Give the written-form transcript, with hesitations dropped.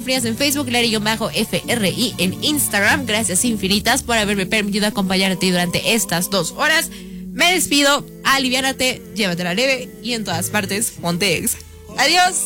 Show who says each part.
Speaker 1: Frías en Facebook, Lari-FRI en Instagram. Gracias infinitas por haberme permitido acompañarte durante estas 2 horas. Me despido, aliviánate, llévatela leve y en todas partes, ponte exa. Adiós.